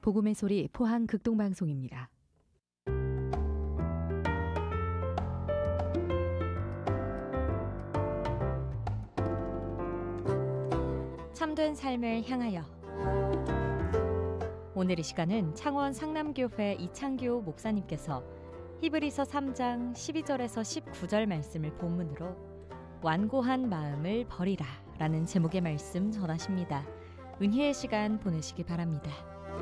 복음의 소리 포항 극동방송입니다. 참된 삶을 향하여. 오늘 이 시간은 창원 상남교회 이창교 목사님께서 히브리서 3장 12절에서 19절 말씀을 본문으로 완고한 마음을 버리라 라는 제목의 말씀 전하십니다. 은혜의 시간 보내시기 바랍니다.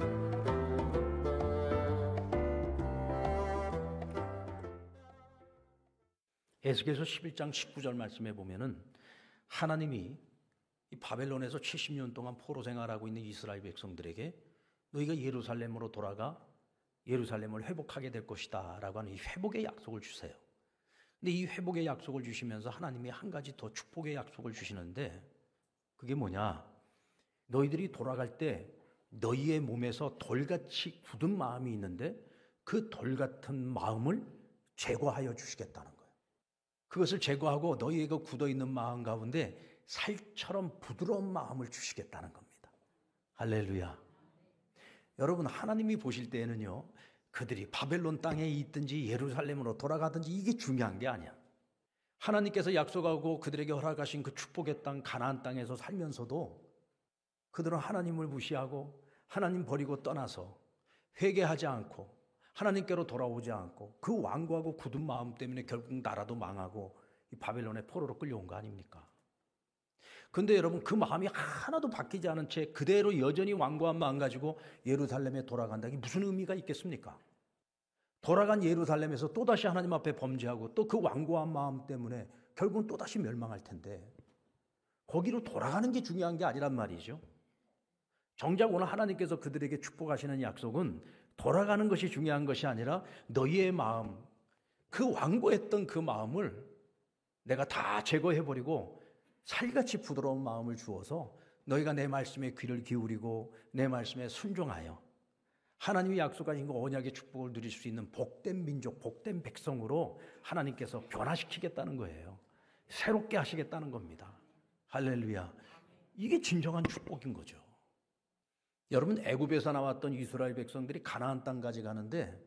에스겔서 11장 19절 말씀에 보면은 하나님이 이 바벨론에서 70년 동안 포로 생활하고 있는 이스라엘 백성들에게 너희가 예루살렘으로 돌아가 예루살렘을 회복하게 될 것이다 라고 하는 이 회복의 약속을 주세요. 근데 이 회복의 약속을 주시면서 하나님이 한 가지 더 축복의 약속을 주시는데 그게 뭐냐? 너희들이 돌아갈 때 너희의 몸에서 돌같이 굳은 마음이 있는데 그 돌같은 마음을 제거하여 주시겠다는 거예요. 그것을 제거하고 너희에게 굳어있는 마음 가운데 살처럼 부드러운 마음을 주시겠다는 겁니다. 할렐루야. 여러분, 하나님이 보실 때에는요, 그들이 바벨론 땅에 있든지 예루살렘으로 돌아가든지 이게 중요한 게 아니야. 하나님께서 약속하고 그들에게 허락하신 그 축복의 땅 가나안 땅에서 살면서도 그들은 하나님을 무시하고 하나님 버리고 떠나서 회개하지 않고 하나님께로 돌아오지 않고 그 완고하고 굳은 마음 때문에 결국 나라도 망하고 이 바벨론의 포로로 끌려온 거 아닙니까? 근데 여러분, 그 마음이 하나도 바뀌지 않은 채 그대로 여전히 완고한 마음 가지고 예루살렘에 돌아간다는 게 무슨 의미가 있겠습니까? 돌아간 예루살렘에서 또다시 하나님 앞에 범죄하고 또 그 완고한 마음 때문에 결국은 또다시 멸망할 텐데 거기로 돌아가는 게 중요한 게 아니란 말이죠. 정작 오늘 하나님께서 그들에게 축복하시는 약속은 돌아가는 것이 중요한 것이 아니라 너희의 마음, 그 완고했던 그 마음을 내가 다 제거해버리고 살같이 부드러운 마음을 주어서 너희가 내 말씀에 귀를 기울이고 내 말씀에 순종하여 하나님이 약속하신 그 언약의 축복을 누릴 수 있는 복된 민족, 복된 백성으로 하나님께서 변화시키겠다는 거예요. 새롭게 하시겠다는 겁니다. 할렐루야. 이게 진정한 축복인 거죠. 여러분, 애굽에서 나왔던 이스라엘 백성들이 가나안 땅까지 가는데